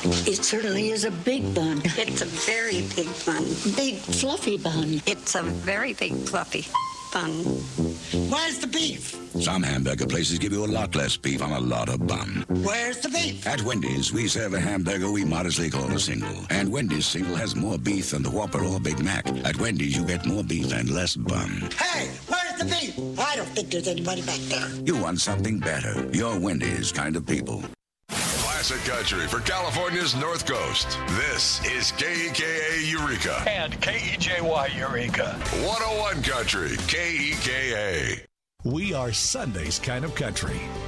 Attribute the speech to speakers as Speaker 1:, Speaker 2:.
Speaker 1: It certainly is a big bun.
Speaker 2: It's a very big bun.
Speaker 1: Big, fluffy bun.
Speaker 2: It's a very big, fluffy bun.
Speaker 1: Where's the beef?
Speaker 3: Some hamburger places give you a lot less beef on a lot of bun.
Speaker 1: Where's the beef?
Speaker 3: At Wendy's, we serve a hamburger we modestly call a single. And Wendy's single has more beef than the Whopper or Big Mac. At Wendy's, you get more beef and less bun.
Speaker 1: Hey, where's the beef? I don't think there's anybody back there.
Speaker 3: You want something better. You're Wendy's kind of people.
Speaker 4: Classic country for California's North Coast. This is KEKA Eureka.
Speaker 5: And KEJY Eureka.
Speaker 4: 101 Country, KEKA.
Speaker 6: We are Sunday's kind of country.